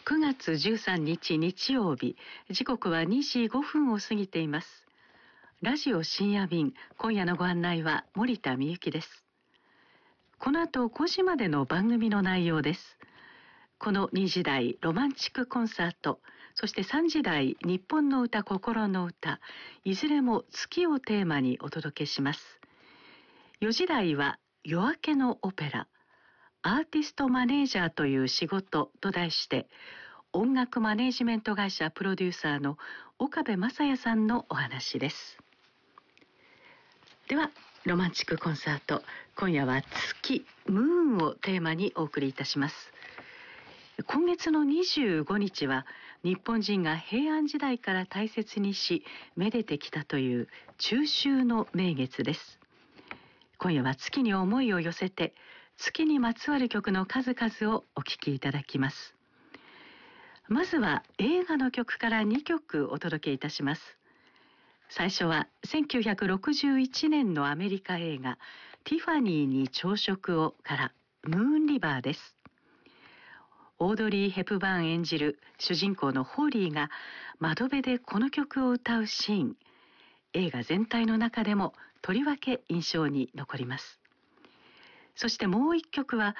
9月13日日曜日、時刻は2時5分を過ぎています。ラジオ深夜便、今夜のご案内は森田美幸です。この後5時までの番組の内容です。この2時台ロマンチックコンサート、そして3時台日本の歌心の歌、いずれも月をテーマにお届けします。4時台は夜明けのオペラ、アーティストマネージャーという仕事と題して、音楽マネージメント会社プロデューサーの岡部正也さんのお話です。ではロマンチックコンサート、今夜は月ムーンをテーマにお送りいたします。今月の25日は日本人が平安時代から大切にしめでてきたという中秋の名月です。今夜は月に思いを寄せて、月にまつわる曲の数々をお聴きいただきます。まずは映画の曲から2曲お届けいたします。最初は1961年のアメリカ映画ティファニーに朝食をからムーンリバーです。オードリー・ヘプバーン演じる主人公のホーリーが窓辺でこの曲を歌うシーン、映画全体の中でもとりわけ印象に残ります。そしてもう一曲は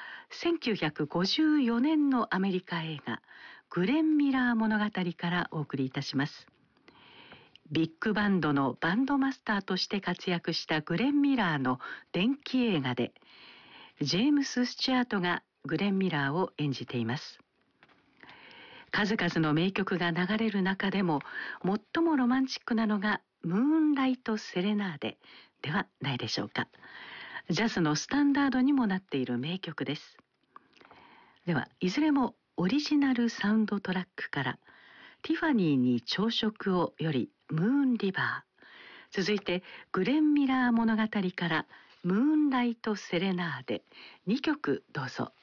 1954年のアメリカ映画グレン・ミラー物語からお送りいたします。ビッグバンドのバンドマスターとして活躍したグレン・ミラーの伝記映画で、ジェームス・スチュアートがグレン・ミラーを演じています。数々の名曲が流れる中でも最もロマンチックなのがムーンライト・セレナーデではないでしょうか。ジャズのスタンダードにもなっている名曲です。ではいずれもオリジナルサウンドトラックからティファニーに朝食をよりムーンリバー、続いてグレン・ミラー物語からムーンライト・セレナーデ、2曲どうぞ。